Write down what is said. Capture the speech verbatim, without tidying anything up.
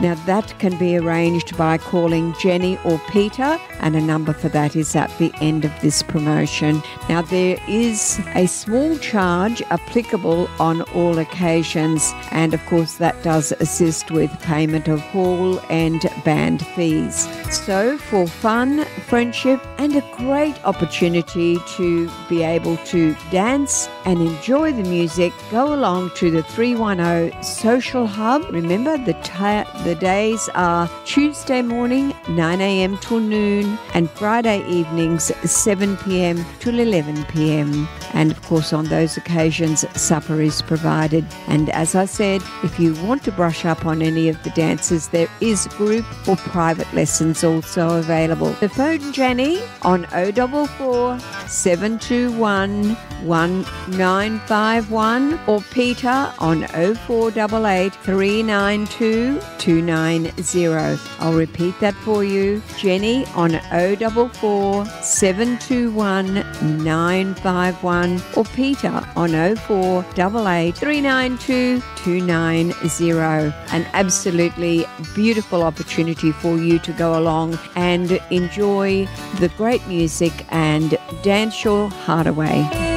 Now that can be arranged by calling Jenny or Peter, and a number for that is at the end of this promotion. Now there is a small charge applicable on all occasions, and of course that does assist with payment of hall and band fees. So for fun, friendship, and a great opportunity to be able to dance and enjoy the music, go along to the three one zero Social Hub. Remember, the, ta- the days are Tuesday morning, nine a.m. till noon, and Friday evenings, seven p.m. till eleven p.m. And of course, on those occasions, supper is provided. And as I said, if you want to brush up on any of the dances, there is group or private lessons also available. So phone Jenny on oh four four, seven two one, one nine five one or Peter on oh four eight eight, three nine two, two nine zero. I'll repeat that for you. Jenny on oh four four, seven two one, nine five one or Peter on oh four eight eight, three nine two, two nine zero. An absolutely beautiful opportunity for you to go along and enjoy the great music and dance your heart away.